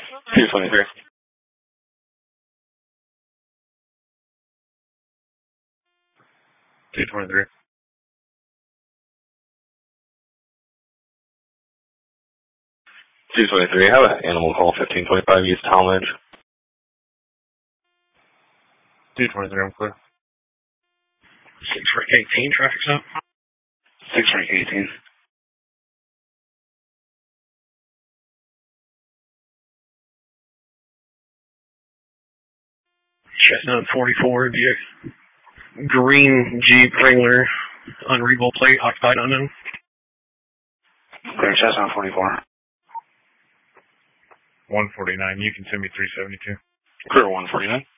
223. 223. 223. Have an animal call 1525 East Talmadge. 223, I'm clear. 6 Rick 18, traffic stop. 6 Rick 18. Chestnut 44, green Jeep Wrangler, unreadable plate, occupied unknown. Clear, Chestnut 44. 149, you can send me 372. Clear 149.